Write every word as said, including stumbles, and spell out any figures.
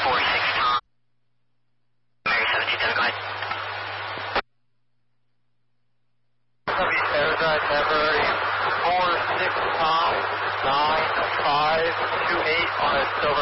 four six Tom. Mary seven two seven, go ahead. Arizona, February four six Tom, nine five two eight on a silver